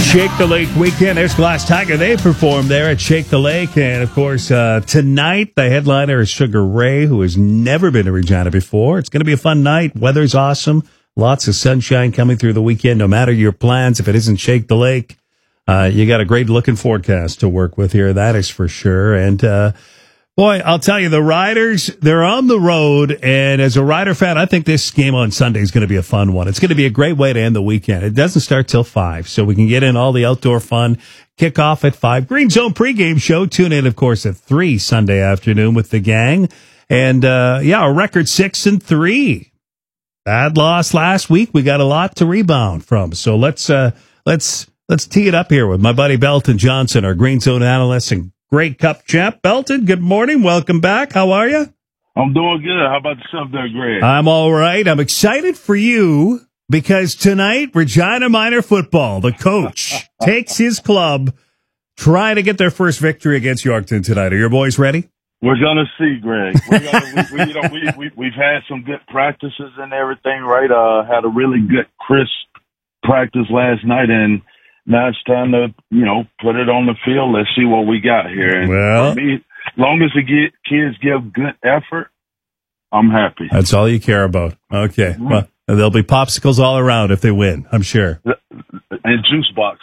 Shake the Lake weekend. There's Glass Tiger. They performed there at Shake the Lake. And, of course, tonight, the headliner is Sugar Ray, who has never been to Regina before. It's going to be a fun night. Weather's awesome. Lots of sunshine coming through the weekend. No matter your plans, if it isn't Shake the Lake, you got a great-looking forecast to work with here. That is for sure. And, boy, I'll tell you, the Riders, they're on the road, and as a Rider fan, I think this game on Sunday is going to be a fun one. It's going to be a great way to end the weekend. It doesn't start till 5, so we can get in all the outdoor fun. Kick off at 5. Green Zone pregame show. Tune in, of course, at 3 Sunday afternoon with the gang. And, a record 6-3. Bad loss last week. We got a lot to rebound from. So let's tee it up here with my buddy Belton Johnson, our Green Zone analyst and Grey Cup champ. Belton, good morning. Welcome back. How are you? I'm doing good. How about yourself there, Greg? I'm all right. I'm excited for you because tonight, Regina Minor football, the coach takes his club, trying to get their first victory against Yorkton tonight. Are your boys ready? We're going to see, Greg. We've had some good practices and everything, right? Had a really good, crisp practice last night, and now it's time to, put it on the field. Let's see what we got here. And well, for me, as long as the kids give good effort, I'm happy. That's all you care about. Okay. Mm-hmm. Well, there'll be popsicles all around if they win, I'm sure. And juice box.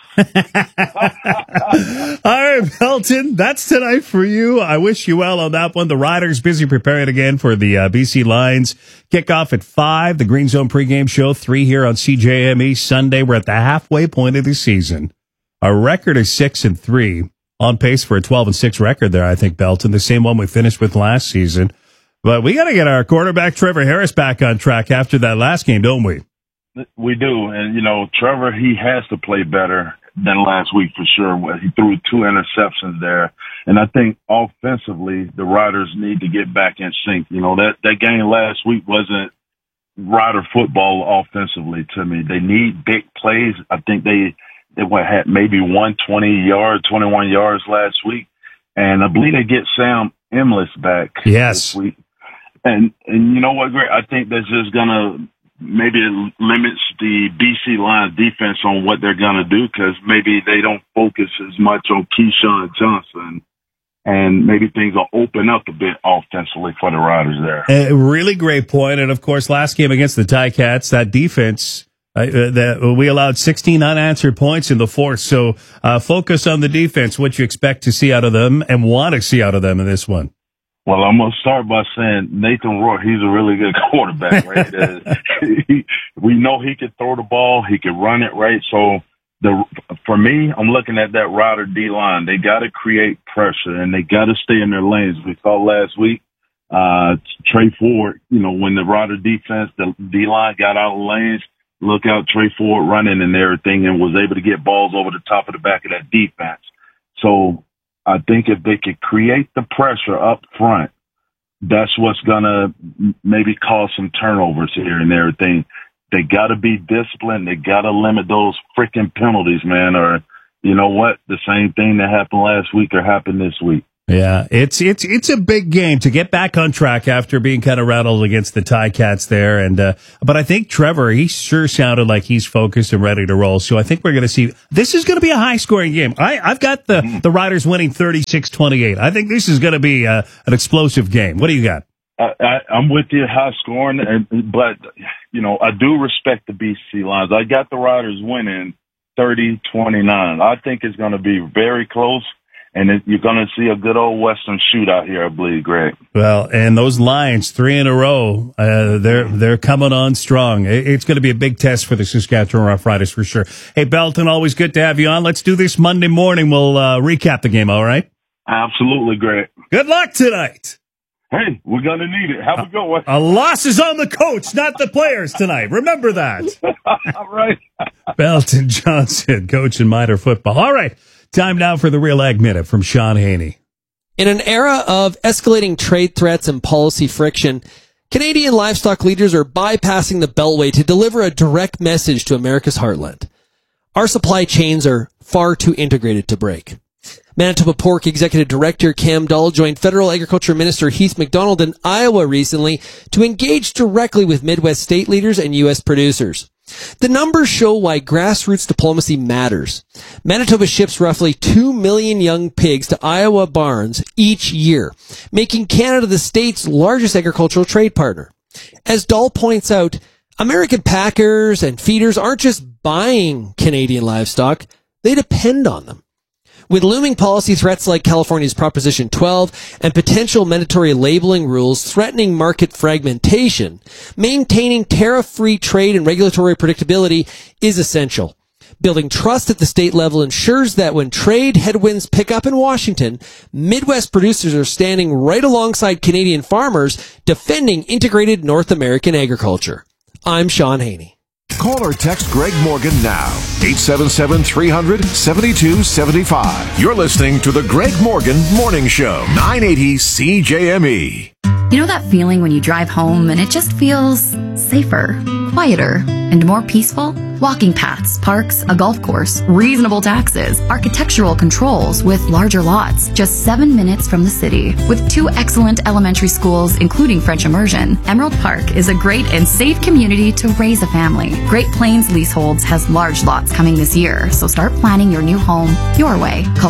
All right, Belton, that's tonight for you. I wish you well on that one. The Riders busy preparing again for the BC Lions kickoff at 5. The Green Zone pregame show, 3 here on CJME Sunday. We're at the halfway point of the season. Our record is 6-3, on pace for a 12-6 record there, I think, Belton. The same one we finished with last season. But we got to get our quarterback, Trevor Harris, back on track after that last game, don't we? We do. And, Trevor, he has to play better than last week for sure. He threw 2 interceptions there. And I think offensively, the Riders need to get back in sync. That game last week wasn't Rider football offensively to me. They need big plays. I think they had maybe 21 yards last week. And I believe they get Sam Emlis back this week. And you know what, Greg? I think that's just going to maybe it limits the BC Lions defense on what they're going to do because maybe they don't focus as much on Keyshawn Johnson. And maybe things will open up a bit offensively for the Riders there. A really great point. And, of course, last game against the Ticats, that defense, we allowed 16 unanswered points in the fourth. So focus on the defense, what you expect to see out of them and want to see out of them in this one. Well, I'm going to start by saying Nathan Rourke, he's a really good quarterback, right? We know he could throw the ball. He could run it, right? So for me, I'm looking at that Rider D-line. They got to create pressure, and they got to stay in their lanes. We saw last week, Trey Ford, when the Rider defense, the D-line got out of lanes, look out Trey Ford running and everything and was able to get balls over the top of the back of that defense. So I think if they could create the pressure up front, that's what's going to maybe cause some turnovers here and everything. They got to be disciplined. They got to limit those freaking penalties, man, or you know what? The same thing that happened last week or happened this week. Yeah, it's a big game to get back on track after being kind of rattled against the Ticats there. And but I think Trevor, he sure sounded like he's focused and ready to roll. So I think we're going to see this is going to be a high scoring game. I've got the Riders winning 36-28. I think this is going to be an explosive game. What do you got? I'm with you, high scoring, but I do respect the BC Lions. I got the Riders winning 30-29. I think it's going to be very close. And you're going to see a good old Western shootout here, I believe, Greg. Well, and those Lions, 3 in a row, they're coming on strong. It's going to be a big test for the Saskatchewan Roughriders for sure. Hey, Belton, always good to have you on. Let's do this Monday morning. We'll recap the game, all right? Absolutely, Greg. Good luck tonight. Hey, we're going to need it. Have a good one. A loss is on the coach, not the players tonight. Remember that. All right. Belton Johnson, coach in minor football. All right. Time now for the Real Ag Minute from Sean Haney. In an era of escalating trade threats and policy friction, Canadian livestock leaders are bypassing the Beltway to deliver a direct message to America's heartland. Our supply chains are far too integrated to break. Manitoba Pork Executive Director Cam Dull joined Federal Agriculture Minister Heath MacDonald in Iowa recently to engage directly with Midwest state leaders and U.S. producers. The numbers show why grassroots diplomacy matters. Manitoba ships roughly 2 million young pigs to Iowa barns each year, making Canada the state's largest agricultural trade partner. As Dahl points out, American packers and feeders aren't just buying Canadian livestock, they depend on them. With looming policy threats like California's Proposition 12 and potential mandatory labeling rules threatening market fragmentation, maintaining tariff-free trade and regulatory predictability is essential. Building trust at the state level ensures that when trade headwinds pick up in Washington, Midwest producers are standing right alongside Canadian farmers defending integrated North American agriculture. I'm Sean Haney. Call or text Greg Morgan now. 877-300-7275. You're listening to the Greg Morgan Morning Show. 980 CJME. You know that feeling when you drive home and it just feels safer, quieter, and more peaceful? Walking paths, parks, a golf course, reasonable taxes, architectural controls with larger lots, just 7 minutes from the city. With 2 excellent elementary schools, including French immersion, Emerald Park is a great and safe community to raise a family. Great Plains Leaseholds has large lots coming this year, so start planning your new home your way. Call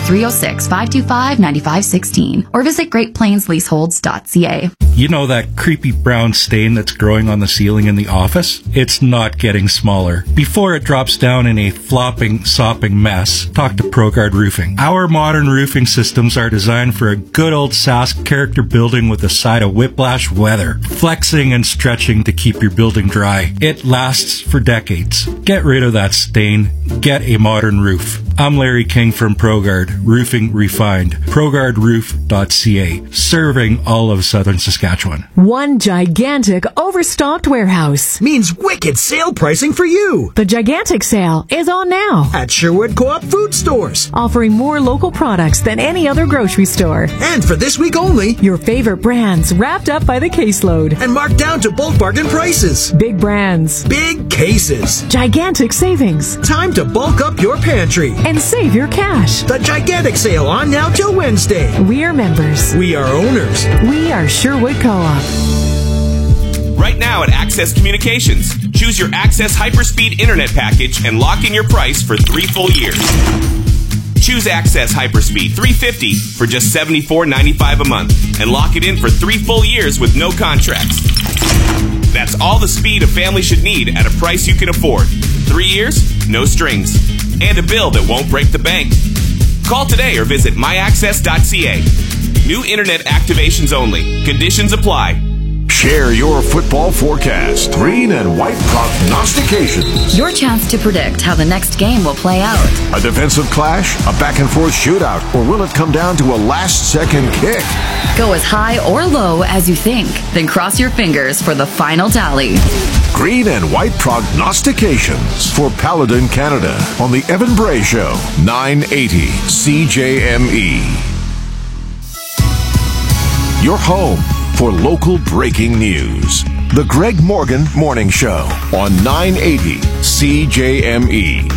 306-525-9516 or visit greatplainsleaseholds.ca. You know that creepy brown stain that's growing on the ceiling in the office? It's not getting smaller. Before it drops down in a flopping, sopping mess, talk to ProGuard Roofing. Our modern roofing systems are designed for a good old Sask character building with a side of whiplash weather, flexing and stretching to keep your building dry. It lasts for decades. Get rid of that stain. Get a modern roof. I'm Larry King from ProGuard Roofing Refined. ProGuardRoof.ca, serving all of southern Saskatchewan. One gigantic overstocked warehouse means wicked sale pricing for you. The gigantic sale is on now at Sherwood Co-op Food Stores, offering more local products than any other grocery store. And for this week only, your favorite brands wrapped up by the caseload and marked down to bulk bargain prices. Big brands, big cases, gigantic savings. Time to bulk up your pantry and save your cash. The gigantic sale on now till Wednesday. We are members. We are owners. We are Sherwood Co-op. Right now at Access Communications, choose your Access Hyperspeed Internet package and lock in your price for 3 full years. Choose Access Hyperspeed 350 for just $74.95 a month and lock it in for 3 full years with no contracts. That's all the speed a family should need at a price you can afford. 3 years, no strings, and a bill that won't break the bank. Call today or visit myaccess.ca. New internet activations only. Conditions apply. Share your football forecast. Green and white prognostications. Your chance to predict how the next game will play out. A defensive clash, a back-and-forth shootout, or will it come down to a last-second kick? Go as high or low as you think, then cross your fingers for the final tally. Green and white prognostications for Paladin Canada on the Evan Bray Show, 980 CJME. Your home for local breaking news. The Greg Morgan Morning Show on 980 CJME.